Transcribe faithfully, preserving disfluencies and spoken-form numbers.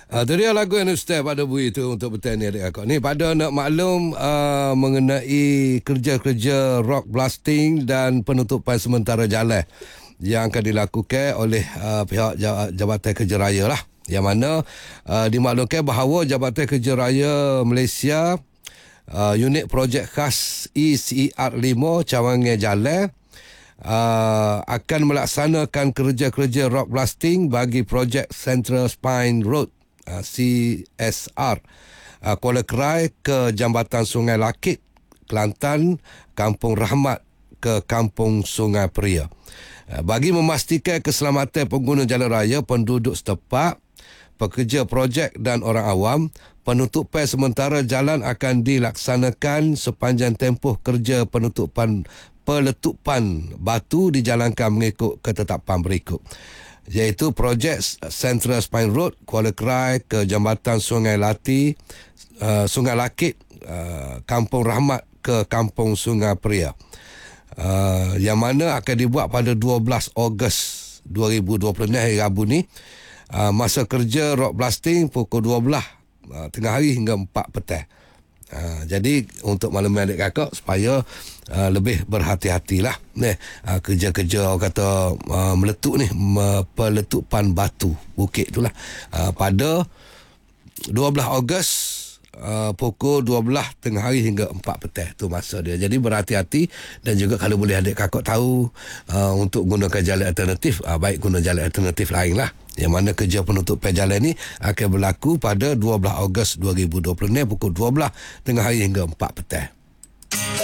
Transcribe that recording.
Uh, itu dia lagu yang ustaz pada bui itu untuk petang ni adik kakak. Ni pada nak maklum uh, mengenai kerja-kerja rock blasting dan penutupan sementara jalan yang akan dilakukan oleh uh, pihak Jabatan Kerja Raya lah. Yang mana uh, dimaklumkan bahawa Jabatan Kerja Raya Malaysia uh, unit projek khas E C R lima Cawangan Jalan Uh, akan melaksanakan kerja-kerja rock blasting bagi projek Central Spine Road uh, C S R uh, Kuala Kerai ke Jambatan Sungai Lakit, Kelantan, Kampung Rahmat ke Kampung Sungai Peria. Uh, bagi memastikan keselamatan pengguna jalan raya, penduduk setempat, pekerja projek dan orang awam, penutupan sementara jalan akan dilaksanakan sepanjang tempoh kerja penutupan peletupan batu dijalankan mengikut ketetapan berikut, iaitu projek Central Spine Road Kuala Kerai ke Jambatan Sungai Lati, uh, Sungai Lakit, uh, Kampung Rahmat ke Kampung Sungai Peria, uh, yang mana akan dibuat pada dua belas Ogos dua ribu dua puluh hari Rabu ni. Uh, masa kerja rock blasting pukul dua belas uh, tengah hari hingga empat petang. Uh, jadi untuk makluman adik kakak supaya uh, lebih berhati-hatilah ni uh, kerja-kerja orang kata uh, meletup ni, uh, peletupan batu bukit itulah uh, pada dua belas Ogos uh, pukul dua belas tengah hari hingga empat petang tu masa dia. Jadi berhati-hati, dan juga kalau boleh adik kakak tahu uh, untuk gunakan jalan alternatif, uh, baik guna jalan alternatif lain lah, yang mana kerja penutupan jalan ni akan berlaku pada dua belas Ogos dua ribu dua puluh ni pukul dua belas tengah hari hingga empat petang.